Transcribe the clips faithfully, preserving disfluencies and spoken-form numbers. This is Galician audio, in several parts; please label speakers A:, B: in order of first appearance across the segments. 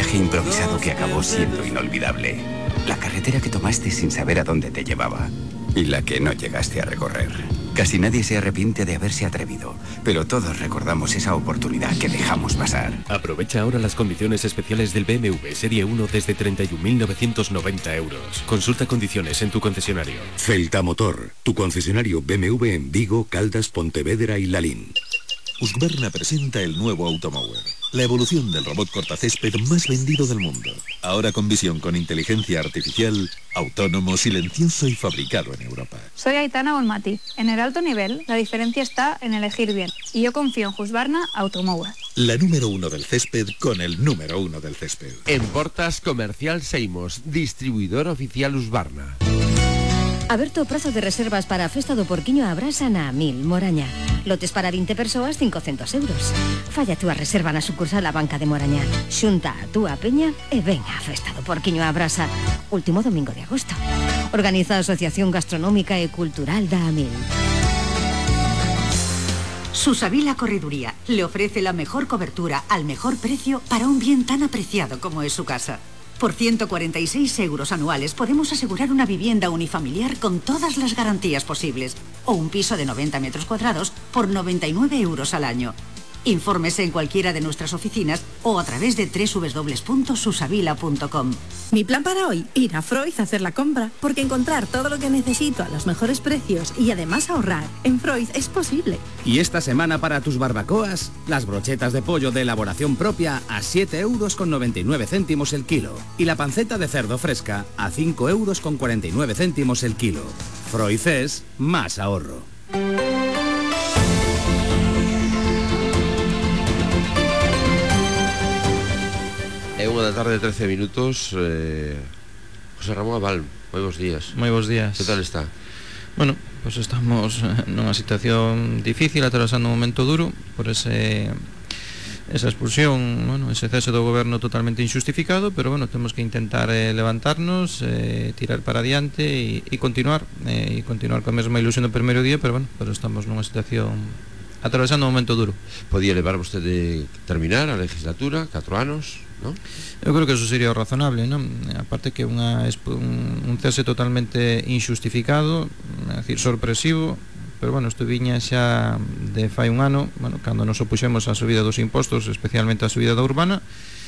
A: viaje improvisado que acabó siendo inolvidable. La carretera que tomaste sin saber a dónde te llevaba. Y la que no llegaste a recorrer. Casi nadie se arrepiente de haberse atrevido, pero todos recordamos esa oportunidad que dejamos pasar.
B: Aprovecha ahora las condiciones especiales del B M W Serie uno desde treinta y un mil novecientos noventa euros. Consulta condiciones en tu concesionario.
C: Celta Motor, tu concesionario B M W en Vigo, Caldas, Pontevedra y Lalín.
D: Husqvarna presenta el nuevo Automower, la evolución del robot cortacésped más vendido del mundo. Ahora con visión con inteligencia artificial, autónomo, silencioso y fabricado en Europa.
E: Soy Aitana Bonmatí. En el alto nivel, la diferencia está en elegir bien. Y yo confío en Husqvarna Automower.
D: La número uno del césped con el número uno del césped.
F: En Portas Comercial Seimos, distribuidor oficial Husqvarna.
G: Aberto o prazo de reservas para a festa do porquiño á brasa na Mil, Moraña. Lotes para vinte persoas, cincocentos euros. Falla a túa reserva na sucursal a Banca de Moraña. Xunta a túa peña e ven á festa do porquiño á brasa. Último domingo de agosto. Organiza a Asociación Gastronómica e Cultural da Amil.
H: Susavila Correduría le ofrece la mejor cobertura al mejor precio para un bien tan apreciado como es su casa. Por ciento cuarenta y seis euros anuales podemos asegurar una vivienda unifamiliar con todas las garantías posibles o un piso de noventa metros cuadrados por noventa y nueve euros al año. Infórmese en cualquiera de nuestras oficinas o a través de doble u doble u doble u punto susavila punto com.
I: Mi plan para hoy, ir a Freud a hacer la compra, porque encontrar todo lo que necesito a los mejores precios y además ahorrar en Freud es posible.
J: Y esta semana para tus barbacoas, las brochetas de pollo de elaboración propia a siete euros con noventa y nueve céntimos el kilo y la panceta de cerdo fresca a cinco euros con cuarenta y nueve céntimos el kilo. Freud es más ahorro.
F: É unha da tarde, trece minutos. eh, José Ramón Abal, moi bons días.
K: Moi bons días.
F: Que tal está?
K: Bueno, pues estamos nunha situación difícil, atravesando un momento duro por ese esa expulsión, bueno, ese cese do goberno totalmente injustificado, pero bueno, temos que intentar eh, levantarnos, eh, tirar para adiante e, e continuar eh, e continuar coa mesma ilusión do primeiro día, pero bueno, pero estamos nunha situación atravesando un momento duro.
F: Podía levar vostede terminar a legislatura, catro anos, non?
K: Eu creo que eso sería o razonable, non? Aparte que unha, un, un cese totalmente injustificado, é dicir, sorpresivo, pero bueno, isto viña xa de fai un ano, bueno, cando nos opuxemos á subida dos impostos, especialmente á subida da urbana,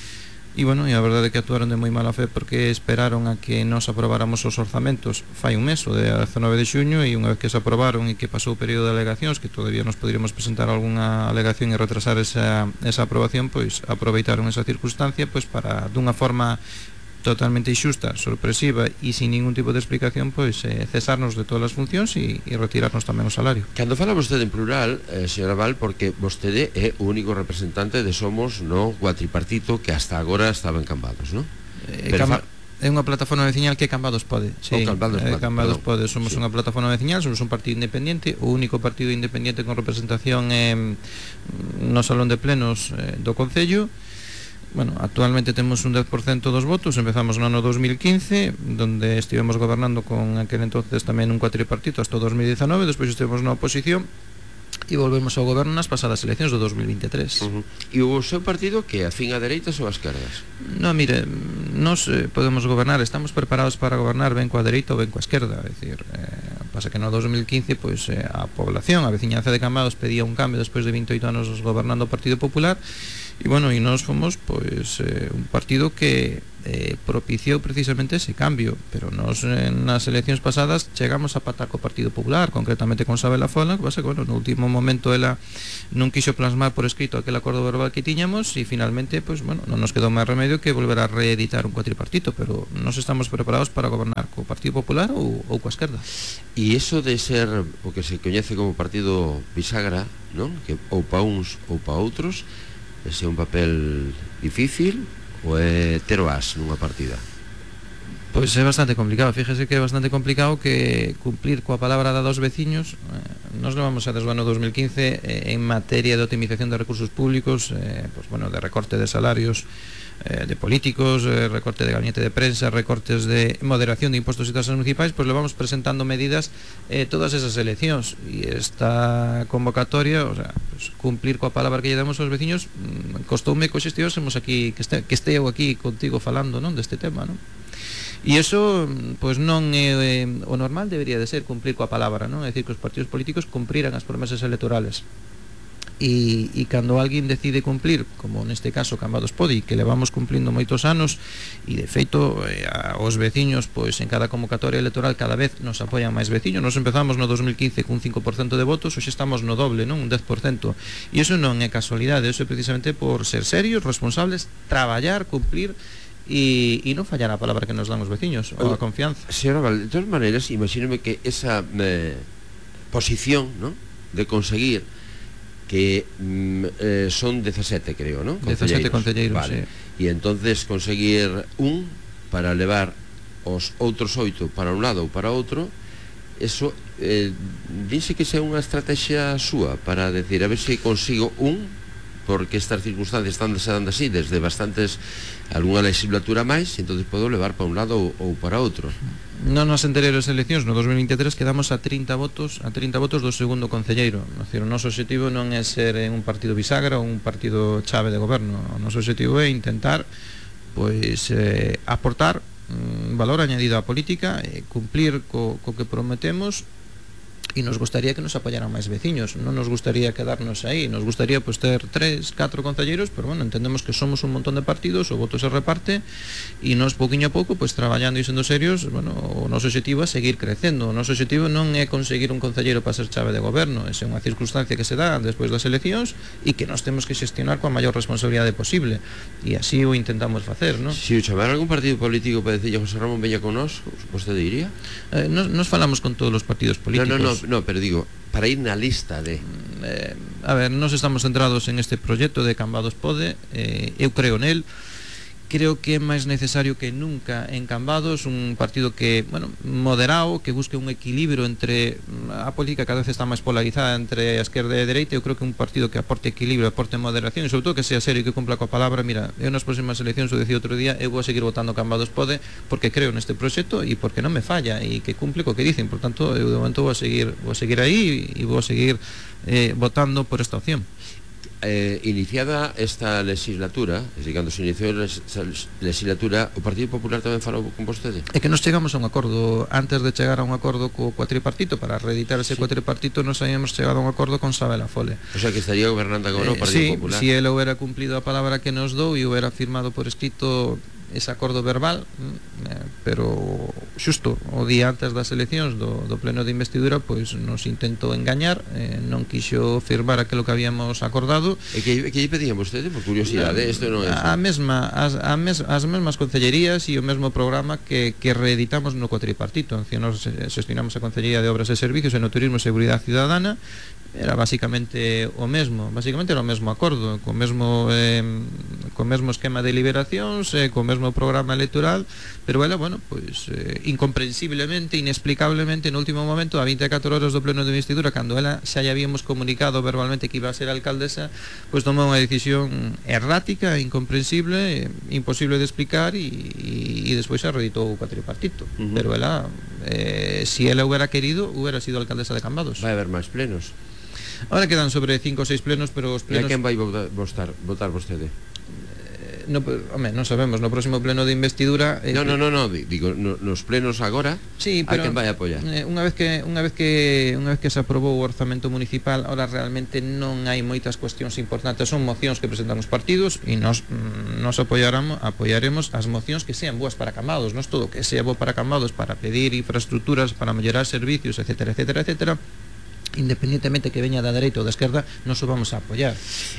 K: e bueno, e a verdade é que actuaron de moi mala fe porque esperaron a que nos aprobáramos os orzamentos fai un mes, o de dezanove de xuño, e unha vez que se aprobaron e que pasou o período de alegacións, que todavía nos poderíamos presentar algunha alegación e retrasar esa, esa aprobación, pois aproveitaron esa circunstancia pois para, dunha forma totalmente injusta, sorpresiva e sin ningún tipo de explicación, pois eh, cesarnos de todas as funcións e, e retirarnos tamén o salario.
F: Cando fala vostede en plural, eh, señora Val, porque vostede é o único representante de Somos no cuatripartito que hasta agora estaba en Cambados, non?
K: Eh, Cam... É unha plataforma veciñal que Cambados pode. Sí,
F: oh, Cambados,
K: eh, Cambados
F: pode.
K: Somos
F: sí.
K: unha plataforma veciñal, somos un partido independiente, o único partido independiente con representación eh, no salón de plenos eh, do Concello. Bueno, actualmente temos un dez por cento dos votos. Empezamos no ano dos mil quince, donde estivemos gobernando con aquel entonces tamén un cuatripartito hasta o dos mil dezanove, despois estivemos na oposición e volvemos ao goberno nas pasadas eleccións do dos mil vinte e tres.
F: Uh-huh. E o seu partido que afín a dereitas ou a esquerdas?
K: No, mire, nos eh, podemos gobernar, estamos preparados para gobernar ben coa dereita ou ben coa esquerda, é dicir, eh, pasa que no dos mil quince pois eh, a población, a veciñanza de Cambados pedía un cambio despois de vinte e oito anos gobernando o Partido Popular. E bueno, e nós fomos pois eh, un partido que eh, propiciou precisamente ese cambio, pero nós eh, nas eleccións pasadas chegamos a patar co Partido Popular, concretamente con Sabela Fola, que pasa que bueno, no último momento ela non quixo plasmar por escrito aquel acordo verbal que tiñamos e finalmente, pois bueno, non nos quedou máis remedio que volver a reeditar un cuatripartito, pero nós estamos preparados para gobernar co Partido Popular ou, ou coa esquerda.
F: E iso de ser o que se coñece como partido bisagra, non? Que ou pa uns ou pa outros, ese é un papel difícil ou é ter o as nunha partida?
K: Pois é bastante complicado, fíjese que é bastante complicado que cumplir coa palabra dada aos veciños. eh, Nos levamos a desde o ano dos mil quince eh, en materia de optimización de recursos públicos, eh, pues, bueno, de recorte de salarios eh, de políticos, eh, recorte de gabinete de prensa, recortes de moderación de impostos y tasas municipais, pues le vamos presentando medidas eh, todas esas eleccións, e esta convocatoria, o sea, pues, cumplir coa palabra que lle damos aos veciños, mmm, costoume que hoxe estivésemos aquí, que, este, que esteo aquí contigo falando, non, deste tema, non? E iso, pois non é eh, o normal debería de ser cumplir coa palabra, non? É dicir, que os partidos políticos cumpriran as promesas electorales. E, e cando alguén decide cumplir, como neste caso Cambados Pode, que levamos cumplindo moitos anos, e de feito eh, aos veciños, pois en cada convocatoria electoral cada vez nos apoian máis veciños. Nos empezamos no dos mil quince cun cinco por cento de votos, hoxe estamos no doble, non? Un dez por cento. E iso non é casualidade, iso é precisamente por ser serios, responsables, traballar, cumplir e, e non fallar a palabra que nos dan os veciños, ou a confianza.
F: Señora Val, de todas maneiras, imagíneme que esa eh, posición, ¿no?, de conseguir que mm, eh, son dezasete, creo, ¿no?,
K: dezasete concelleiros,
F: vale.
K: Sí.
F: E entonces conseguir un para levar os outros oito para un lado ou para outro, eso eh, dice que sea unha estrategia súa para decir, a ver se consigo un, porque estas circunstancias están se dando así desde bastantes, algunha legislatura máis, e entonces podo levar para un lado ou, ou para outro.
K: Non nas anteriores eleccións, no dos mil veintitrés, quedamos a trinta votos a trinta votos do segundo concelleiro. O noso objetivo non é ser un partido bisagra ou un partido chave de goberno. O noso objetivo é intentar pois eh, aportar un valor añadido á política, eh, cumplir co, co que prometemos. E nos gustaría que nos apoyaran máis veciños, non nos gustaría quedarnos aí, nos gustaría pues, ter tres, catro concelleiros, pero bueno, entendemos que somos un montón de partidos, o voto se reparte, e nos pouquiño a pouco, pues, traballando e sendo serios, bueno, o noso objetivo é seguir crecendo. O noso objetivo non é conseguir un concelleiro para ser chave de goberno, é unha circunstancia que se dá despois das eleccións e que nos temos que xestionar coa maior responsabilidade posible, e así o intentamos facer, non?
F: Se o chamara algún partido político para decirle a José Ramón veña con nós, vostede diría?
K: Eh, nos, nos falamos con todos os partidos políticos.
F: No, no, no, no, pero digo, para ir na lista de...
K: Eh, a ver, nos estamos centrados en este proxecto de Cambados Pode, eh, eu creo nel, creo que é máis necesario que nunca en Cambados un partido que, bueno, moderado, que busque un equilibrio entre a política cada vez está máis polarizada entre a esquerda e a dereita. Eu creo que un partido que aporte equilibrio, aporte moderación e sobre todo que sea serio e que cumpla coa palabra. Mira, eu nas próximas eleccións, o decía outro día, eu vou a seguir votando Cambados Pode porque creo neste proxecto e porque non me falla e que cumple co que dicen. Por tanto, eu de momento vou a seguir, vou a seguir aí e vou a seguir eh, votando por esta opción.
F: Eh, iniciada esta legislatura, es decir, cando se iniciou a legislatura, o Partido Popular tamén falou con vostede?
K: É que nos chegamos a un acordo, antes de chegar a un acordo co cuatripartito, para reeditar ese sí. cuatripartito, nos habíamos chegado a un acordo con Sabela Fole.
F: O sea, que estaría gobernando agora eh, o Partido
K: sí,
F: Popular.
K: Si él hubiera cumplido a palabra que nos dou e hubiera firmado por escrito ese acordo verbal, eh, pero xusto o día antes das eleccións do, do pleno de investidura, pois nos intentou engañar, eh, non quixo firmar aquilo que habíamos acordado.
F: E que, que lle pedían vostede, por curiosidade? Isto non é
K: a mesma, as, a mes, as mesmas concellerías e o mesmo programa que, que reeditamos no cuatripartito. Nos gestionamos a Concellería de Obras e Servicios e no Turismo e Seguridade Ciudadana. Era basicamente o mesmo, basicamente era o mesmo acordo, co mesmo eh, co mesmo esquema de liberacións, eh, co mesmo programa electoral, pero ela, bueno, pois eh, incomprensiblemente, inexplicablemente, no último momento, a vinte e catro horas do pleno de investidura, cando ela xa lle habíamos comunicado verbalmente que iba a ser alcaldesa, pois tomou unha decisión errática, incomprensible, eh, imposible de explicar e, e, e despois xa reeditou o cuatripartito. Uh -huh. Pero ela, eh, si ela hubiera querido, hubiera sido alcaldesa de Cambados.
F: Vai haber máis plenos.
K: Ahora quedan sobre cinco ou seis plenos, pero os plenos...
F: E a quen vai votar, votar, votar vostede?
K: Eh, no, home, non sabemos, no próximo pleno de investidura...
F: Eh, no, no, no, no, digo, no, nos plenos agora,
K: sí, pero,
F: a quen vai apoiar?
K: Eh, unha vez que unha vez que unha vez que se aprobou o orzamento municipal, ahora realmente non hai moitas cuestións importantes, son mocións que presentan os partidos e nos nos apoiaramos, apoiaremos as mocións que sean boas para Cambados, non todo que sea bo para Cambados, para pedir infraestructuras, para mellorar servicios, etcétera, etcétera, etcétera. Independentemente que veña da dereita ou da esquerda, nos o vamos a apoiar.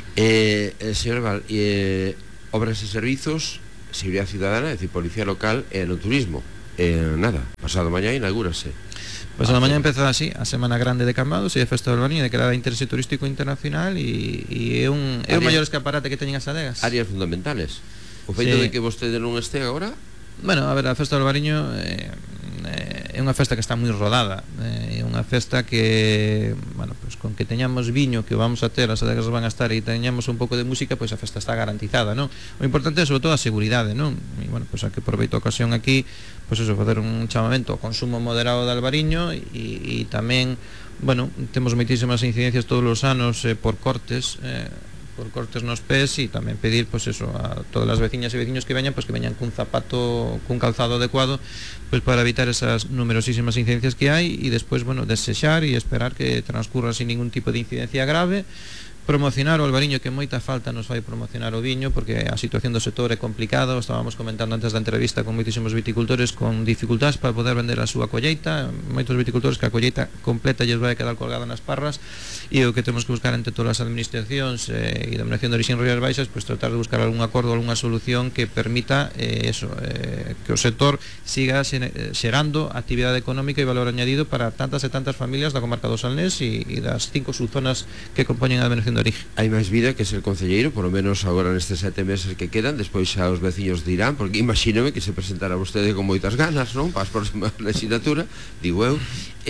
F: Eh, eh, señor Val, eh, obras e servizos, seguridade ciudadana, é dicir, policía local e no turismo. Eh, nada, pasado mañá inaugúrase.
K: Pasado mañá empeza así a Semana Grande de Cambados e a Festa do Albaniño, declarada de interese turístico internacional e, e é un é o maior escaparate que teñen as adegas.
F: Áreas fundamentales. O feito sí. de que vostede non este agora?
K: Bueno, a ver, a Festa do Albaniño eh, é é unha festa que está moi rodada, é unha festa que, bueno, pues con que teñamos viño, que vamos a ter, as adegas van a estar e teñamos un pouco de música, pois a festa está garantizada, non? O importante é sobre todo a seguridade, non? E, bueno, pois a que aproveito a ocasión aquí, pois eso, facer un chamamento ao consumo moderado de albariño e, e tamén, bueno, temos moitísimas incidencias todos os anos eh, por cortes, eh, por cortes nos pés e tamén pedir pois eso a todas as veciñas e veciños que veñan pois que veñan cun zapato, cun calzado adecuado pois para evitar esas numerosísimas incidencias que hai e despois, bueno, desexar e esperar que transcurra sin ningún tipo de incidencia grave, promocionar o albariño, que moita falta nos fai promocionar o viño porque a situación do sector é complicada. Estábamos comentando antes da entrevista con moitísimos viticultores con dificultades para poder vender a súa colleita, moitos viticultores que a colleita completa lles vai a quedar colgada nas parras e o que temos que buscar entre todas as administracións eh, e Denominación de Orixe en Rías Baixas, pois tratar de buscar algún acordo, algunha solución que permita eh, eso, eh, que o sector siga xerando actividade económica e valor añadido para tantas e tantas familias da comarca do Salnés e, e das cinco subzonas que compoñen a Denominación de Orixe.
F: Hai máis vida que ser concelleiro, por lo menos agora nestes sete meses que quedan, despois xa os veciños dirán, porque imagínome que se presentará vostede con moitas ganas, non? Para a próxima legislatura, digo eu.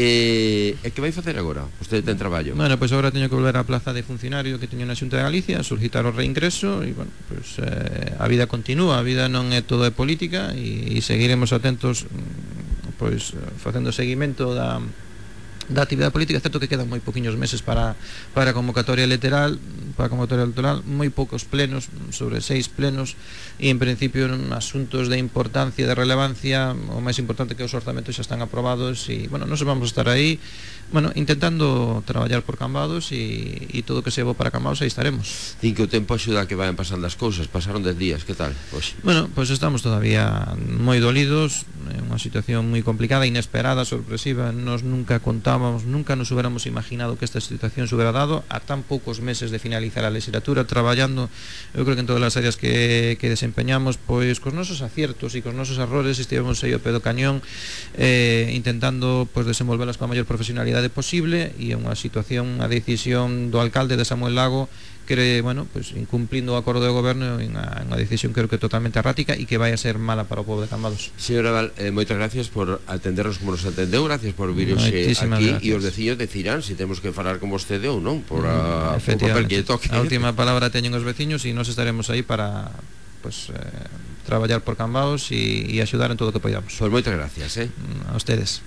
F: E, e que vai facer agora? Vostede ten traballo?
K: Bueno, pois agora teño que volver á plaza de funcionario que teño na Xunta de Galicia, solicitar o reingreso e, bueno, pois eh, a vida continúa, a vida non é todo de política e, e seguiremos atentos pois facendo seguimento da da actividade política. É certo que quedan moi poquinhos meses para, para a convocatoria electoral, para a convocatoria electoral, moi poucos plenos, sobre seis plenos, e en principio asuntos de importancia, de relevancia, o máis importante que os orzamentos xa están aprobados e, bueno, nos vamos a estar aí, bueno, intentando traballar por Cambados e, e todo o que se bo para Cambados aí estaremos.
F: Din que o tempo axuda a que vayan pasando as cousas, pasaron dez días, que tal? Oxe.
K: Bueno, pois pues estamos todavía moi dolidos, é unha situación moi complicada, inesperada, sorpresiva, nos nunca contábamos, nunca nos hubiéramos imaginado que esta situación se hubiera dado a tan poucos meses de finalizar a legislatura, traballando, eu creo que en todas as áreas que, que desempeñamos, pois cos nosos aciertos e cos nosos errores estivemos aí ao pé do cañón, eh, intentando pois desenvolvelas coa maior profesionalidade posible, e é unha situación, unha decisión do alcalde de Samuel Lago que, bueno, pues incumplindo o acordo de goberno en unha, unha decisión creo que totalmente errática e que vai a ser mala para o povo de Cambados.
F: Señora Val, eh, moitas gracias por atendernos como nos atendeu, gracias por vir hoxe aquí e os veciños decidirán se si temos que falar con vostede ou non por a, o papel que toque.
K: A última palabra teñen os veciños e nós estaremos aí para pues, eh, traballar por Cambados e, e axudar en todo o que podamos.
F: Pois moitas gracias, eh?
K: A ustedes.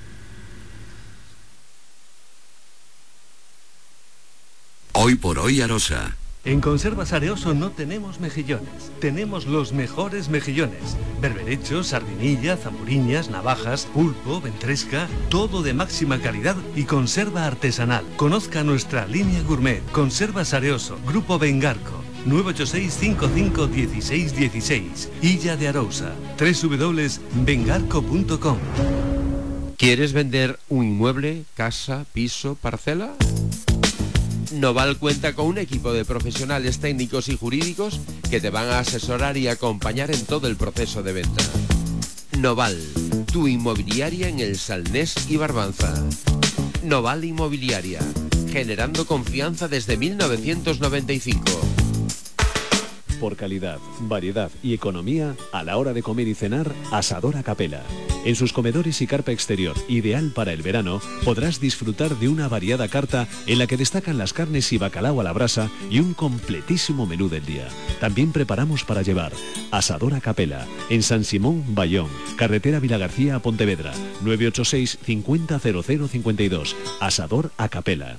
C: Hoy por hoy Arosa.
L: En Conservas Areoso no tenemos mejillones, tenemos los mejores mejillones. Berberechos, sardinilla, zamburiñas, navajas, pulpo, ventresca, todo de máxima calidad y conserva artesanal. Conozca nuestra línea gourmet. Conservas Areoso, Grupo Bengarco. nueve ocho seis, cinco cinco, uno seis uno seis. Illa de Arousa. doble u doble u doble u punto bengarco punto com.
F: ¿Quieres vender un inmueble, casa, piso, parcela? Noval cuenta con un equipo de profesionales técnicos y jurídicos que te van a asesorar y acompañar en todo el proceso de venta. Noval, tu inmobiliaria en el Salnés y Barbanza. Noval Inmobiliaria, generando confianza desde mil novecientos noventa y cinco.
M: Por calidad, variedad y economía, a la hora de comer y cenar, Asador a Capela. En sus comedores y carpa exterior, ideal para el verano, podrás disfrutar de una variada carta en la que destacan las carnes y bacalao a la brasa y un completísimo menú del día. También preparamos para llevar. Asador a Capela, en San Simón, Bayón, carretera Vilagarcía a Pontevedra, nueve ocho seis, cincuenta, cero cero cincuenta y dos. Asador a Capela.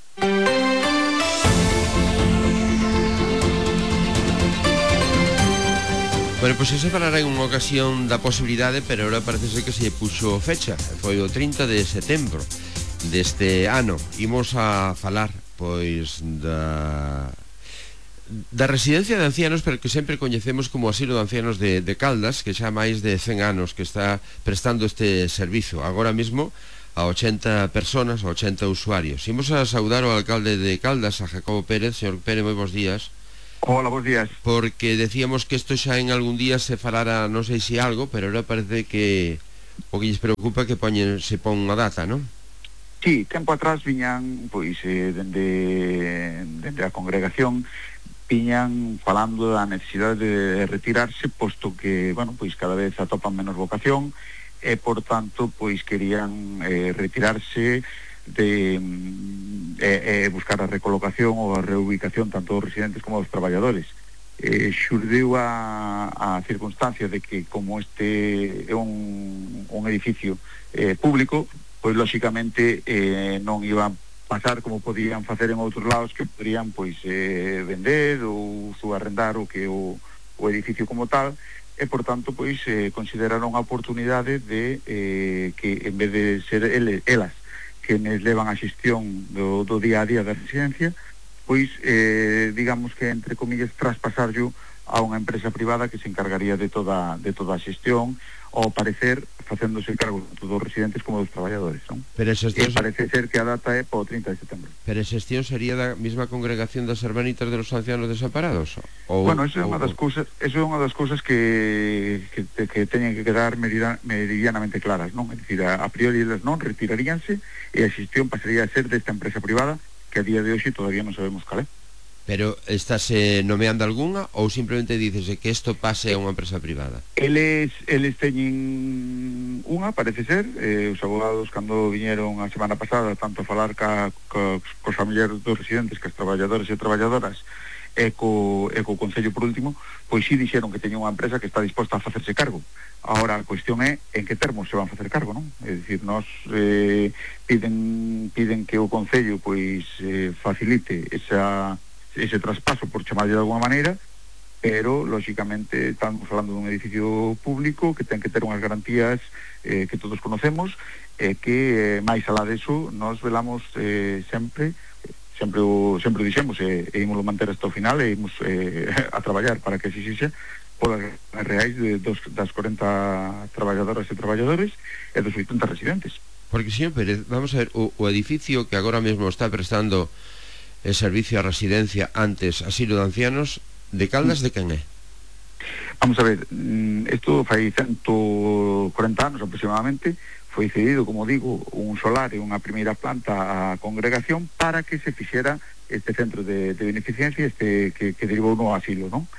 F: Bueno, pois pues se falará en unha ocasión da posibilidade, pero ahora parece ser que se puxo fecha. Foi o trinta de setembro deste ano. Imos a falar, pois, da da residencia de ancianos, pero que sempre coñecemos como asilo de ancianos de, de Caldas, que xa máis de cen anos que está prestando este servizo. Agora mesmo a ochenta personas, a ochenta usuarios. Imos a saudar ao alcalde de Caldas, a Jacobo Pérez. Señor Pérez, moi bons días.
N: Hola, bons días.
F: Porque decíamos que isto xa en algún día se falara, non sei se algo, pero ahora parece que o que lles preocupa que poñen, se pon unha data, non?
N: Sí, tempo atrás viñan, pois, eh, dende, dende a congregación, viñan falando da necesidade de retirarse, posto que, bueno, pois cada vez atopan menos vocación, e por tanto pois querían eh, retirarse de eh, eh, buscar a recolocación ou a reubicación tanto dos residentes como dos traballadores. Eh, xurdiu a, a circunstancia de que como este é un, un edificio eh, público, pois lóxicamente eh, non iban pasar como podían facer en outros lados, que podrían pois eh, vender ou subarrendar o que o, o edificio como tal, e por tanto pois eh, consideraron a oportunidade de eh, que en vez de ser ele, elas quenes levan a xestión do, do día a día da residencia, pois eh, digamos que entre comillas traspasarlo a unha empresa privada que se encargaría de toda de toda a xestión, ao parecer facéndose cargo tanto dos residentes como dos traballadores, non?
F: Pero esa xestión...
N: E parece ser que a data é para o trinta de setembro.
F: Pero esa xestión sería da mesma congregación das Hermanitas de los Ancianos Desamparados? Ou,
N: bueno, eso é
F: ou,
N: unha das cousas, eso é unha das cousas que que, que teñen que quedar medida, meridianamente claras, non? É dicir, a, a priori elas non retiraríanse e a xestión pasaría a ser desta empresa privada que a día de hoxe todavía non sabemos cal é.
F: Pero estás nomeando algunha ou simplemente dices que isto pase a unha empresa privada?
N: Eles, eles teñen unha, parece ser, eh, os abogados cando viñeron a semana pasada tanto a falar ca, ca, cos familiares dos residentes, que as traballadores e traballadoras e co, e co Concello por último, pois si dixeron que teñen unha empresa que está disposta a facerse cargo. Ahora a cuestión é en que termos se van a facer cargo, non? É dicir, nos eh, piden, piden que o Concello pois eh, facilite esa ese traspaso, por chamarlle de alguma maneira, pero lóxicamente estamos falando dun edificio público que ten que ter unhas garantías eh, que todos conocemos, e eh, que eh, máis alá deso nos velamos eh, sempre sempre o sempre o dixemos e, e ímolo manter hasta o final e imos eh, a traballar para que se xixe polas reais de dos, das corenta traballadoras e traballadores e dos oitenta residentes.
F: Porque, señor Pérez, vamos a ver, o, o edificio que agora mesmo está prestando el servicio a residencia antes asilo de ancianos de Caldas, de quen é?
N: Vamos a ver, isto fai ciento corenta anos aproximadamente, foi cedido, como digo, un solar e unha primeira planta á congregación para que se fixera este centro de, de beneficencia este que, que derivou no asilo, non?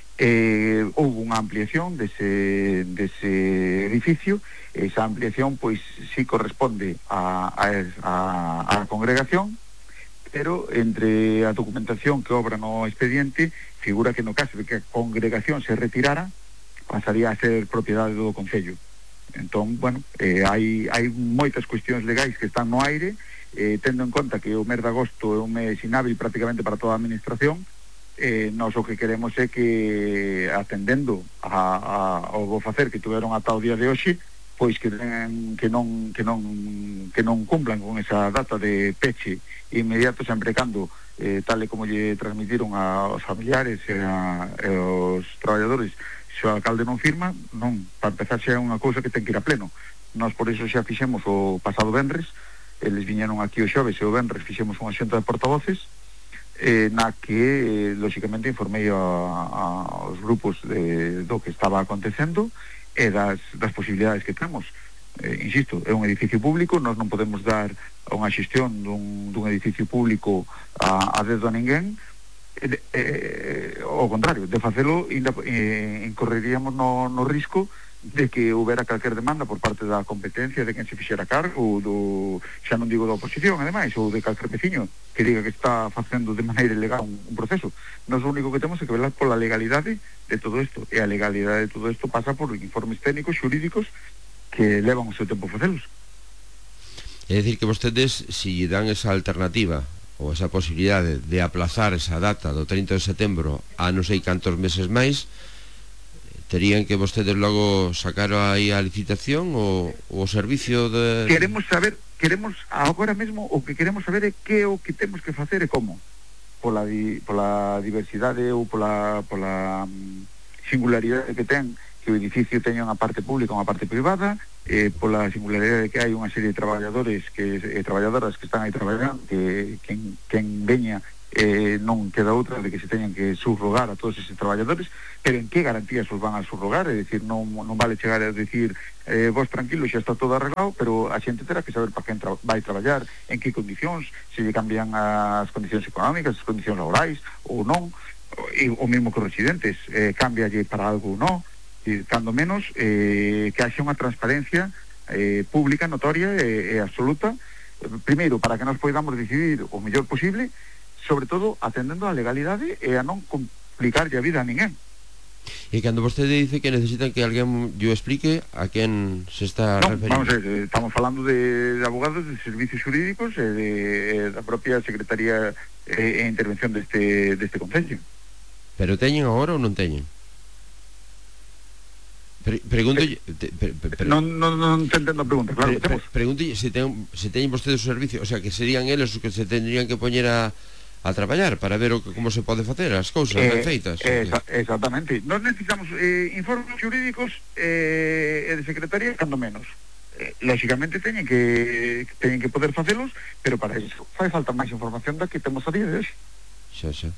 N: Eh, houve unha ampliación dese, dese edificio, esa ampliación pois sí corresponde a, a, a, a congregación, pero entre a documentación que obra no expediente figura que no caso de que a congregación se retirara pasaría a ser propiedade do Concello. Entón, bueno, eh, hai, hai moitas cuestións legais que están no aire, eh, tendo en conta que o mes de agosto é un mes inhábil prácticamente para toda a administración. Eh, nós o que queremos é que atendendo a, a, ao bo facer que tuveron ata o día de hoxe, pois que, que non que non que non cumplan con esa data de peche inmediato, sempre cando eh, tal e como lle transmitiron aos familiares e, a, e aos traballadores, se o alcalde non firma, non, para empezar xa é unha cousa que ten que ir a pleno. Nós por iso xa fixemos o pasado venres, eles viñeron aquí o xoves e o venres fixemos unha xunta de portavoces eh, na que, eh, lóxicamente, informei a, a, aos grupos de, do que estaba acontecendo e das, das posibilidades que temos. Eh, insisto, é un edificio público, nós non podemos dar unha xestión dun, dun edificio público a, a dedo a ninguén, e, eh, ao contrario, de facelo ainda eh, incorreríamos no, no risco de que houbera calquer demanda por parte da competencia de quen se fixera cargo do, xa non digo da oposición, ademais, ou de calquer veciño que diga que está facendo de maneira ilegal un, un proceso. Nós o único que temos é que velar pola legalidade de todo isto, e a legalidade de todo isto pasa por informes técnicos, xurídicos, que levan o seu tempo facelos.
F: É dicir que vostedes, se lle dan esa alternativa ou esa posibilidade de aplazar esa data do trinta de setembro a non sei cantos meses máis, terían que vostedes logo sacar aí a licitación ou o servicio de...
N: Queremos saber, queremos agora mesmo o que queremos saber é que o que temos que facer e como. Pola, di, pola diversidade ou pola, pola um, singularidade que ten que o edificio teña unha parte pública e unha parte privada, eh, pola singularidade que hai unha serie de traballadores que, eh, traballadoras que están aí traballando, que quen, quen veña eh, non queda outra de que se teñan que subrogar a todos eses traballadores, pero en que garantías os van a subrogar? É dicir, non, non vale chegar a decir eh, vos tranquilo, xa está todo arreglado, pero a xente terá que saber para quen tra vai traballar, en que condicións, se lle cambian as condicións económicas, as condicións laborais ou non, e o mesmo que os residentes, eh, cámbialle para algo ou non. E, cando menos, eh, que haxe unha transparencia eh, pública, notoria e, e absoluta, primeiro, para que nos poidamos decidir o mellor posible, sobre todo atendendo a legalidade e a non complicarlle a vida a ninguén.
F: E cando vostede dice que necesitan que alguén yo explique a quen se está
N: no,
F: referindo.
N: Vamos a ver, estamos falando de, de abogados, de servicios jurídicos e de, de da propia Secretaría e, e intervención deste, deste Concello.
F: Pero teñen agora ou non teñen? Pre pregunto eh, pre pre
N: non, non, non te entendo a pregunta, claro
F: pre pre pregunto se ten, se teñen vostedes o servicio, o sea, que serían eles os que se tendrían que poñer a a traballar para ver o que, como se pode facer as cousas
N: eh,
F: ben feitas.
N: Eh, exa exactamente. Nos necesitamos eh, informes jurídicos eh, de secretaría, cando menos. Eh, lógicamente teñen que teñen que poder facelos, pero para iso fai falta máis información da que temos a día de hoxe.
F: Xa, xa.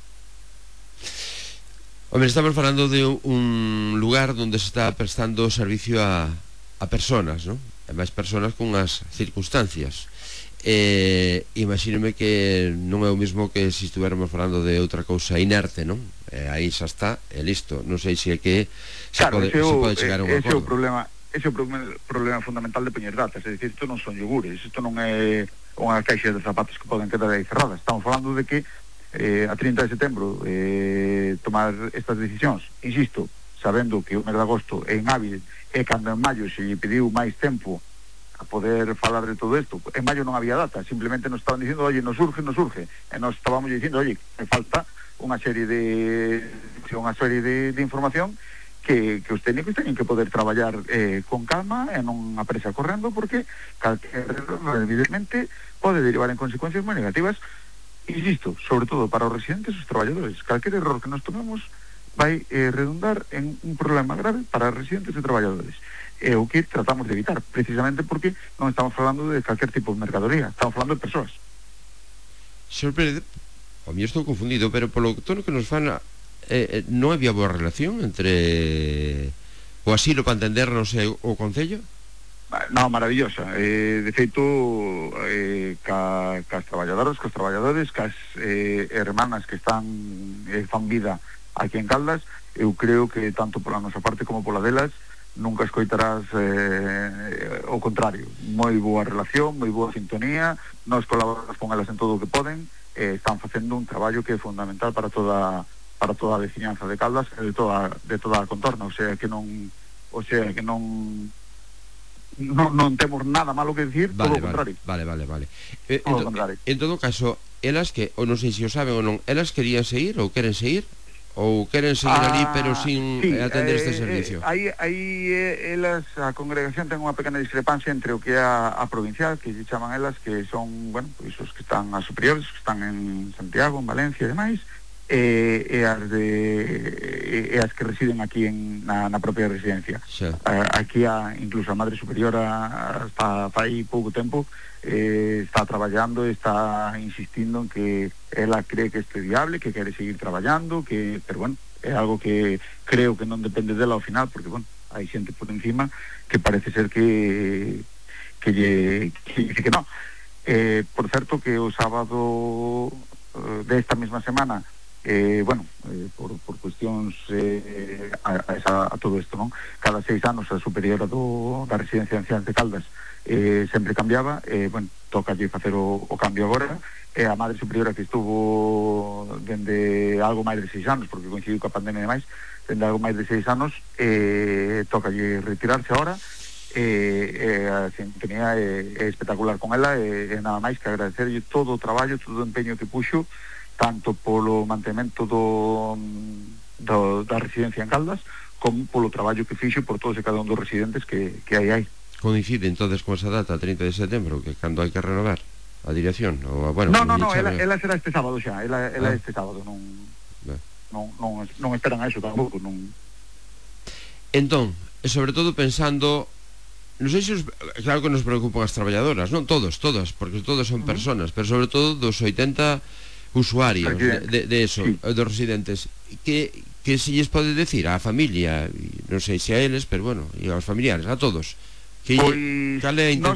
F: Hombre, estamos falando de un lugar onde se está prestando servicio a, a personas, non? A máis personas con as circunstancias. Eh, imagíneme que non é o mismo que se estuéramos falando de outra cousa inerte, non? Eh, aí xa está, e listo. Non sei se é que se,
N: claro,
F: pode,
N: ese
F: se
N: o,
F: pode chegar a un
N: ese
F: acordo.
N: O problema, ese é o problema, problema fundamental de poñer datas. É dicir, isto non son yogures, isto non é unha caixa de zapatos que poden quedar aí cerradas. Estamos falando de que eh, a trinta de setembro eh, tomar estas decisións, insisto, sabendo que o mes de agosto é inhábil e cando en maio se lle pediu máis tempo a poder falar de todo isto. En maio non había data, simplemente nos estaban dicindo, oye, nos surge, nos surge, e nos estábamos dicindo, oye, me falta unha serie de unha serie de, de información que, que os técnicos teñen que poder traballar eh, con calma e non a presa correndo, porque calquer error, evidentemente, pode derivar en consecuencias moi negativas, insisto, sobre todo para os residentes e os traballadores. Calquer error que nos tomemos vai eh, redundar en un problema grave para os residentes e traballadores. É o que tratamos de evitar, precisamente porque non estamos falando de calquer tipo de mercadoría, estamos falando de persoas.
F: Señor Pérez, a mí estou confundido, pero polo tono que nos fan, eh, eh, non había boa relación entre o asilo para entendernos e o Concello?
N: Non, maravillosa. Eh, de feito, eh, ca, cas traballadoras, cos traballadores, cas eh, hermanas que están eh, fan vida aquí en Caldas, eu creo que tanto pola nosa parte como pola delas nunca escoitarás eh, o contrario. Moi boa relación, moi boa sintonía, nós colaboramos con elas en todo o que poden, eh, están facendo un traballo que é fundamental para toda para toda a veciñanza de Caldas e de toda, de toda a contorna, o sea que non o sea que non non, non temos nada malo que decir,
F: vale,
N: todo o contrario.
F: Vale, vale, vale. Eh,
N: todo
F: en,
N: o contrario.
F: En todo caso, elas que, ou non sei se o saben ou non, elas querían seguir ou queren seguir? Ou queren seguir ah, ali pero sin sí, atender eh, este servicio?
N: Eh, aí, aí eh, elas, a congregación ten unha pequena discrepancia entre o que é a, a provincial, que se chaman elas, que son, bueno, pois os que están as superiores, que están en Santiago, en Valencia e demais, e, e, as de, e, e as que residen aquí en, na, na propia residencia.
F: Xa.
N: Aquí a, incluso a Madre Superiora está aí pouco tempo, eh, está traballando, está insistindo en que ela cree que isto é viable, que quere seguir traballando, que, pero bueno, é algo que creo que non depende dela ao final, porque bueno, hai xente por encima que parece ser que que lle que, que, que non. Eh, por certo que o sábado eh, desta mesma semana, eh, bueno, eh, por, por cuestións eh, a, a, esa, a todo isto, non? Cada seis anos a superiora do, da residencia de ancianos de Caldas eh, sempre cambiaba, eh, bueno, toca lle facer o, o cambio agora, e a Madre Superiora que estuvo dende algo máis de seis anos, porque coincidiu coa pandemia e demais, dende algo máis de seis anos, eh, toca lle retirarse agora, e eh, a sintonía é, é espectacular con ela, e, e nada máis que agradecerlle todo o traballo, todo o empeño que puxo, tanto polo mantemento do, do, da residencia en Caldas, como polo traballo que fixo por todos e cada un dos residentes que, que hai aí.
F: Coincide entonces con esa data, trinta de setembro, que cando hai que renovar a dirección? Ou, bueno,
N: no, no, no, ela, ela será este sábado xa, ela, ela ah. este sábado, non,
F: ah.
N: non, non, non esperan a eso tampouco, non.
F: Entón, e sobre todo pensando, non sei se os, claro que nos preocupan as traballadoras, non todos, todas, porque todos son personas, uh -huh. pero sobre todo dos oitenta usuarios de, de, de eso, sí. dos residentes, que, que se lles pode decir á familia, non sei se a eles, pero bueno, e aos familiares, a todos, que
N: pois,
F: cal é a intención